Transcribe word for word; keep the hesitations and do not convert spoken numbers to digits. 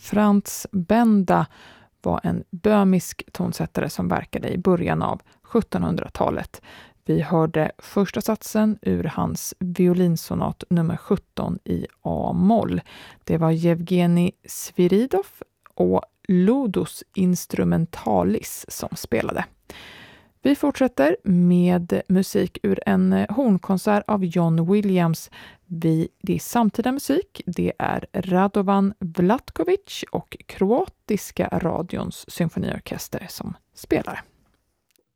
Franz Benda var en böhmisk tonsättare som verkade i början av sjuttonhundratalet. Vi hörde första satsen ur hans violinsonat nummer sjutton i A-moll. Det var Yevgeni Sviridov och Ludus Instrumentalis som spelade. Vi fortsätter med musik ur en hornkonsert av John Williams. Vi, det är samtida musik. Det är Radovan Vlatkovic och kroatiska radions symfoniorkester som spelar.